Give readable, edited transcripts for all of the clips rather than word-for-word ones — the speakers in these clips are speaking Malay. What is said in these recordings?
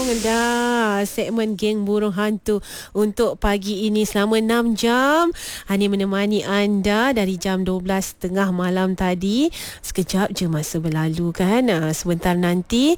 dah segmen Geng Burung Hantu untuk pagi ini selama 6 jam. Hani menemani anda dari jam 12.30 malam tadi. Sekejap je masa berlalu kan. Sebentar nanti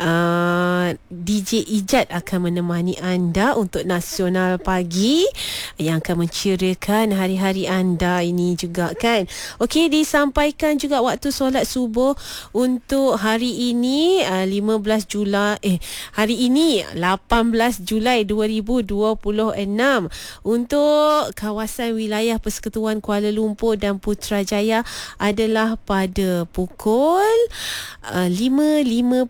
DJ Ijat akan menemani anda untuk Nasional Pagi yang akan menceriakan hari-hari anda ini juga kan. Okey, disampaikan juga waktu solat subuh untuk hari ini 15 Julai hari ini 18 Julai 2026 untuk kawasan wilayah Persekutuan Kuala Lumpur dan Putrajaya adalah pada pukul 5.59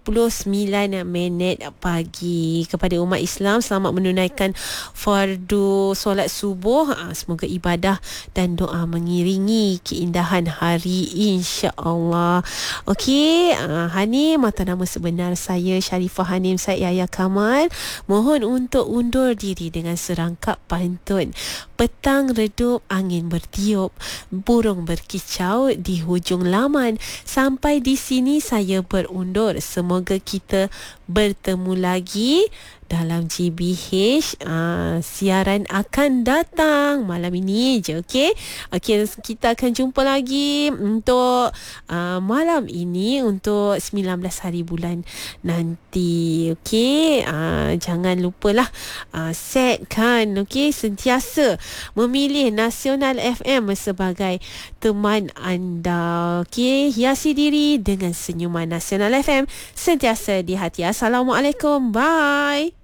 pagi. Kepada umat Islam, selamat menunaikan fardu solat subuh. Semoga ibadah dan doa mengiringi keindahan hari, insya-Allah. Okey, Hani, mata nama sebenar saya Sharifah Hanim Said Yahya Kamal. Mohon untuk undur diri dengan serangkap pantun. Petang redup, angin bertiup, burung berkicau di hujung laman. Sampai di sini saya berundur. Semoga kita bertemu lagi dalam GBH. Siaran akan datang malam ini je. Okey, kita akan jumpa lagi untuk malam ini untuk 19 hari bulan nanti. Okey, jangan lupalah setkan, okey, sentiasa memilih Nasional FM sebagai teman anda. Okey, hiasi diri dengan senyuman. Nasional FM sentiasa di hati. Assalamualaikum, bye.